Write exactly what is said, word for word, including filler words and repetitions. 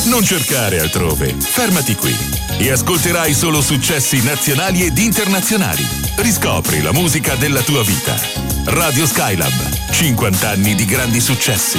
Non cercare altrove, fermati qui e ascolterai solo successi nazionali ed internazionali. Riscopri la musica della tua vita. Radio Skylab, cinquanta anni di grandi successi.